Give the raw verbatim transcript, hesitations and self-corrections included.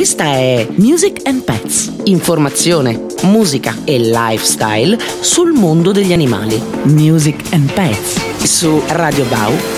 Questa è Music and Pets, informazione, musica e lifestyle sul mondo degli animali. Music and Pets su Radio Bau